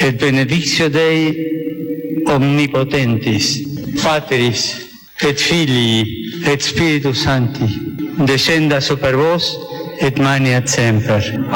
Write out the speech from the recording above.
et benedictio Dei omnipotentis, Patris et Filii et Spiritus Sancti, descenda super vos et maniat semper.